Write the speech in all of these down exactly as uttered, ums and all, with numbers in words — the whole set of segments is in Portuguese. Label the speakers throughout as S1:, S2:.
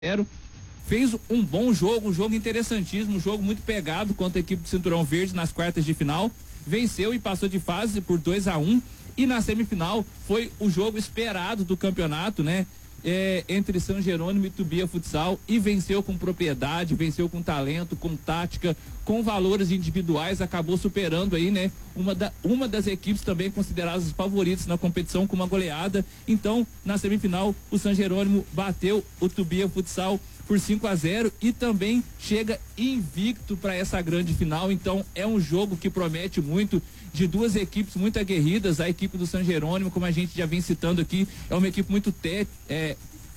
S1: zero. Fez um bom jogo, um jogo interessantíssimo, um jogo muito pegado contra a equipe do Cinturão Verde nas quartas de final. Venceu e passou de fase por dois a um. E na semifinal foi o jogo esperado do campeonato, né? É, entre São Jerônimo e Tubia Futsal, e venceu com propriedade, venceu com talento, com tática, com valores individuais, acabou superando aí, né, uma, da, uma das equipes também consideradas os favoritos na competição com uma goleada. Então, na semifinal, o São Jerônimo bateu o Tubia Futsal por cinco a zero e também chega invicto para essa grande final. Então, é um jogo que promete muito, de duas equipes muito aguerridas. A equipe do São Jerônimo, como a gente já vem citando aqui, é uma equipe muito te, é,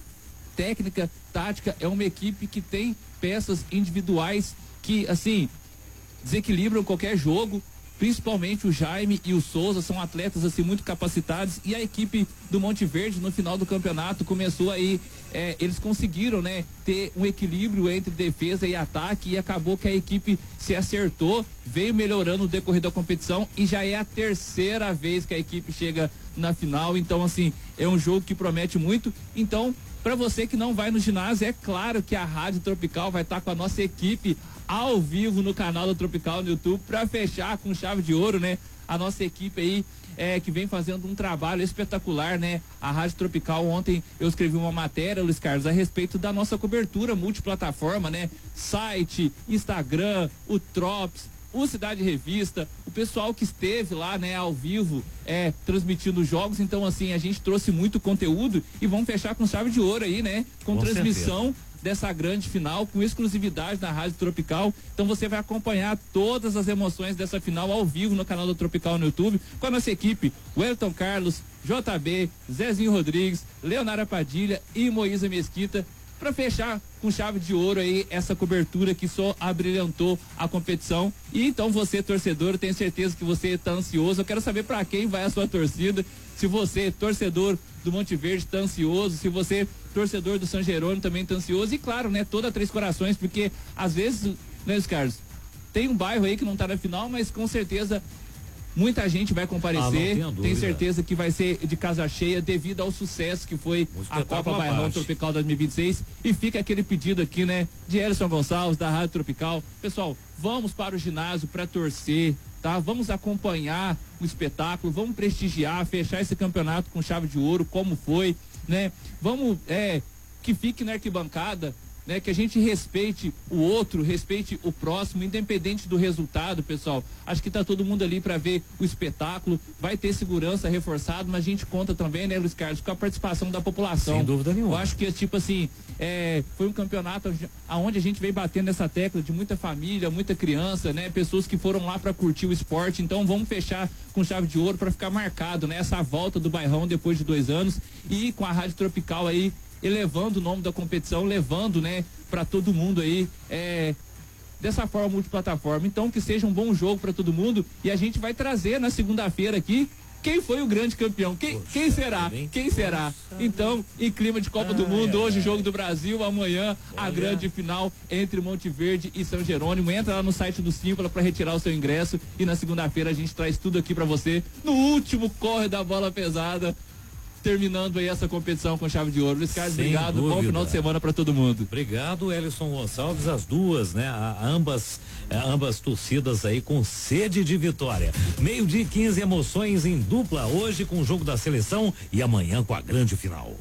S1: técnica, tática, é uma equipe que tem peças individuais que, assim, desequilibram qualquer jogo. Principalmente o Jaime e o Souza são atletas assim muito capacitados, e a equipe do Monte Verde no final do campeonato começou aí, é, eles conseguiram, né, ter um equilíbrio entre defesa e ataque, e acabou que a equipe se acertou, veio melhorando no decorrer da competição, e já é a terceira vez que a equipe chega na final. Então, assim, é um jogo que promete muito. Então, para você que não vai no ginásio, é claro que a Rádio Tropical vai estar tá com a nossa equipe ao vivo no canal da Tropical no YouTube para fechar com chave de ouro, né? A nossa equipe aí é, que vem fazendo um trabalho espetacular, né? A Rádio Tropical, ontem eu escrevi uma matéria, Luiz Carlos, a respeito da nossa cobertura multiplataforma, né? Site, Instagram, o Trops, o Cidade Revista, o pessoal que esteve lá, né, ao vivo, é, transmitindo os jogos. Então, assim, a gente trouxe muito conteúdo e vamos fechar com chave de ouro aí, né? Com, com transmissão certeza dessa grande final, com exclusividade da Rádio Tropical. Então você vai acompanhar todas as emoções dessa final ao vivo no canal do Tropical no YouTube, com a nossa equipe, Wellington Carlos, J B, Zezinho Rodrigues, Leonara Padilha e Moísa Mesquita, para fechar com chave de ouro aí essa cobertura que só abrilhantou a competição. E então você, torcedor, tenho certeza que você está ansioso. Eu quero saber para quem vai a sua torcida. Se você, torcedor do Monte Verde, está ansioso, se você, torcedor do São Jerônimo, também está ansioso, e claro, né, toda Três Corações, porque às vezes, né, Carlos, tem um bairro aí que não está na final, mas com certeza muita gente vai comparecer, ah, tem certeza que vai ser de casa cheia devido ao sucesso que foi a Copa Bairrão Tropical dois mil e vinte e seis. E fica aquele pedido aqui, né, de Elson Gonçalves, da Rádio Tropical. Pessoal, vamos para o ginásio para torcer, tá? Vamos acompanhar o espetáculo, vamos prestigiar, fechar esse campeonato com chave de ouro, como foi, né? Vamos, é, que fique na arquibancada, né, que a gente respeite o outro, respeite o próximo, independente do resultado, pessoal. Acho que tá todo mundo ali para ver o espetáculo, vai ter segurança reforçado, mas a gente conta também, né, Luiz Carlos, com a participação da população.
S2: Sem dúvida nenhuma.
S1: Eu acho que, tipo assim, é, foi um campeonato aonde a gente veio batendo nessa tecla de muita família, muita criança, né, pessoas que foram lá para curtir o esporte. Então vamos fechar com chave de ouro para ficar marcado, né, essa volta do Bairrão depois de dois anos, e com a Rádio Tropical aí elevando o nome da competição, levando, né, para todo mundo aí, é, dessa forma multiplataforma. Então, que seja um bom jogo para todo mundo, e a gente vai trazer na segunda-feira aqui quem foi o grande campeão, quem, Poxa, quem será, bem, quem será. Então, em clima de Copa ai, do Mundo, ai, hoje ai. Jogo do Brasil, amanhã Olha. a grande final entre Monte Verde e São Jerônimo. Entra lá no site do Simpla para retirar o seu ingresso, e na segunda-feira a gente traz tudo aqui para você no último corre da bola pesada, terminando aí essa competição com chave de ouro. Luiz Carlos, Sem obrigado, dúvida. Bom final de semana para todo mundo.
S2: Obrigado, Elson Gonçalves, as duas, né, a, ambas, a, ambas torcidas aí com sede de vitória. Meio-dia e quinze, emoções em dupla, hoje com o jogo da seleção e amanhã com a grande final.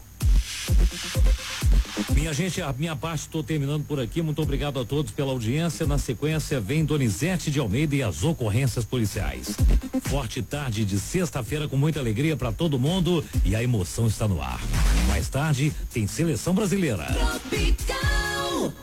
S2: Minha gente, a minha parte estou terminando por aqui. Muito obrigado a todos pela audiência. Na sequência vem Donizete de Almeida e as ocorrências policiais. Forte tarde de sexta-feira com muita alegria para todo mundo e a emoção está no ar. Mais tarde tem Seleção Brasileira. Tropical.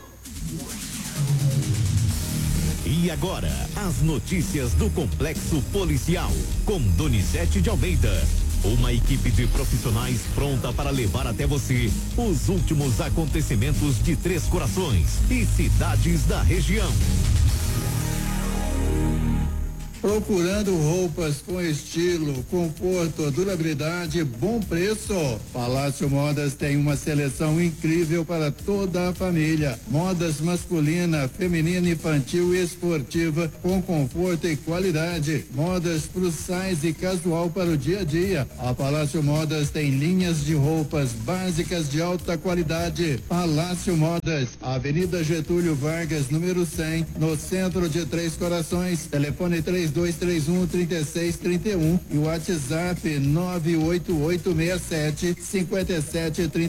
S3: E agora, as notícias do Complexo Policial com Donizete de Almeida. Uma equipe de profissionais pronta para levar até você os últimos acontecimentos de Três Corações e cidades da região.
S4: Procurando roupas com estilo, conforto, durabilidade, bom preço. Palácio Modas tem uma seleção incrível para toda a família. Modas masculina, feminina, infantil e esportiva com conforto e qualidade. Modas plus size e casual para o dia a dia. A Palácio Modas tem linhas de roupas básicas de alta qualidade. Palácio Modas, Avenida Getúlio Vargas, número cem, no centro de Três Corações. Telefone três dois três um, três seis três um e o WhatsApp nove oito oito seis sete, cinco sete três